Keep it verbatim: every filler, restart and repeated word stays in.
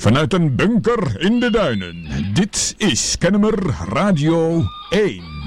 Vanuit een bunker in de duinen. Dit is Kennemer Radio één.